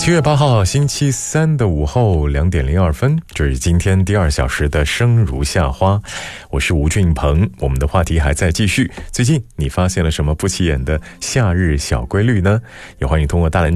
7月8号星期三的午后2点02分，这是今天第2小时的生如夏花，我是吴俊鹏。我们的话题还在继续，最近你发现了什么不起眼的夏日小规律呢？也欢迎通过大连